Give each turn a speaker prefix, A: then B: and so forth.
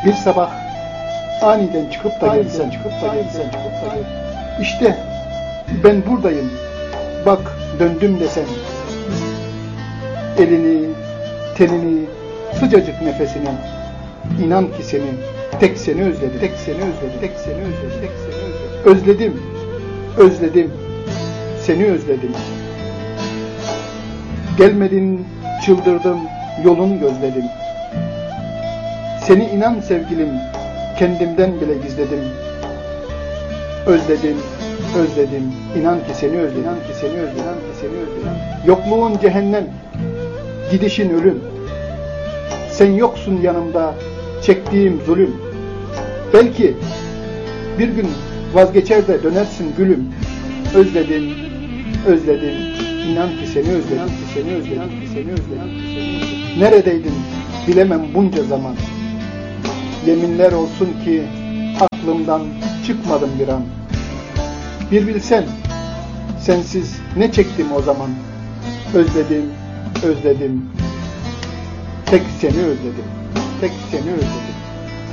A: Bir sabah aniden çıkıp da gelsen, İşte ben buradayım, bak döndüm desen, elini, tenini, sıcacık nefesini, inan ki seni, tek seni özledim, tek seni özledim, tek seni özledim, tek seni özledim. Özledim, özledim, seni özledim. Gelmedin, çıldırdım, yolun gözledim. Seni inan sevgilim, kendimden bile gizledim. Özledim, özledim, inan ki seni özledim, inan ki seni özledim, inan ki seni özledim. Yokluğun cehennem, gidişin ölüm. Sen yoksun yanımda, çektiğim zulüm. Belki bir gün vazgeçer de dönersin gülüm. Özledim, özledim, inan ki seni özledim, inan ki seni özledim, inan ki seni özledim. Neredeydin bilemem bunca zaman. Yeminler olsun ki aklımdan çıkmadım bir an. Bir bilsen, sensiz ne çektim o zaman. Özledim, özledim, tek seni özledim, tek seni özledim.